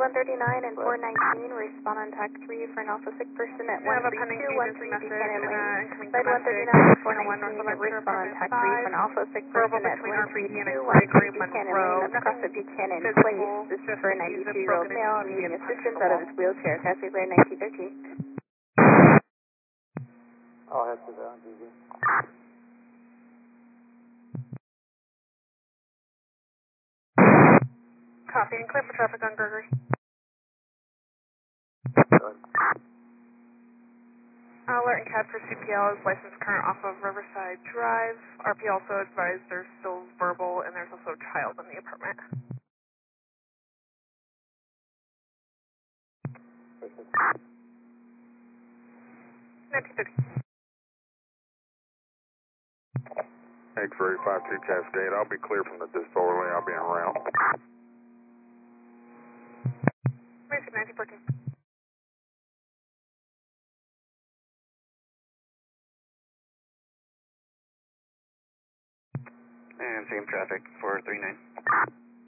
139 and 419, respond on TAC 3 for an also sick person at 13213 Buchanan Lane. Red 139 and 419, respond on TAC 3 for an also sick person at 13213 Buchanan Lane. That's across the Buchanan Place. This is for a 92-year-old male needing assistance out of his wheelchair. Cassie Blair 1913. I'll head to the DV. Copy and clear for traffic on Gregory. Alert and CAD for CPL is license current off of Riverside Drive. RP also advised there's still verbal and there's also a child in the apartment. X-ray 52 Cascade, I'll be clear from the disorderly, I'll be en route. Race 1914. And same traffic for 39.